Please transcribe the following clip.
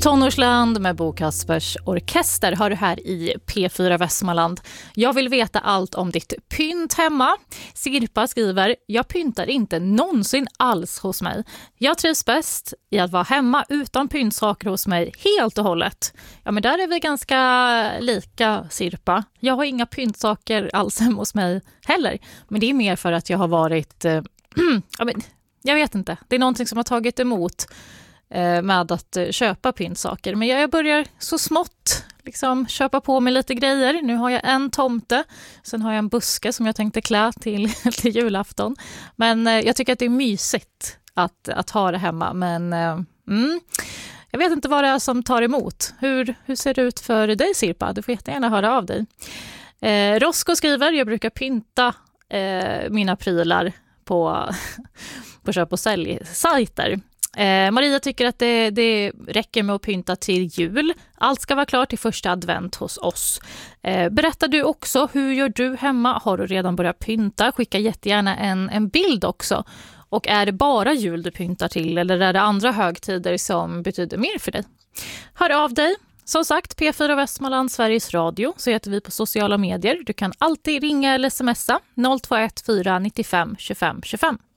Tonårsland med Bo Kaspers Orkester har du här i P4 Västmanland. Jag vill veta allt om ditt pynt hemma. Sirpa skriver, jag pyntar inte någonsin alls hos mig. Jag trivs bäst i att vara hemma utan pyntsaker hos mig helt och hållet. Ja, men där är vi ganska lika, Sirpa. Jag har inga pyntsaker alls hemma hos mig heller. Men det är mer för att jag har varit... jag vet inte. Det är någonting som har tagit emot med att köpa pyntsaker. Men jag börjar så smått liksom köpa på mig lite grejer. Nu har jag en tomte. Sen har jag en buske som jag tänkte klä till julafton. Men jag tycker att det är mysigt att ha det hemma. Men jag vet inte vad det är som tar emot. Hur ser det ut för dig, Sirpa? Du får jättegärna höra av dig. Rosco skriver, jag brukar pynta mina prylar på köp- och säljsajter. Maria tycker att det räcker med att pynta till jul. Allt ska vara klart till första advent hos oss. Berättar du också, hur gör du hemma? Har du redan börjat pynta? Skicka jättegärna en bild också. Och är det bara jul du pyntar till, eller är det andra högtider som betyder mer för dig? Hör av dig. Som sagt, P4 Västmanland, Sveriges Radio, så heter vi på sociala medier. Du kan alltid ringa eller smsa 021 495 25 25.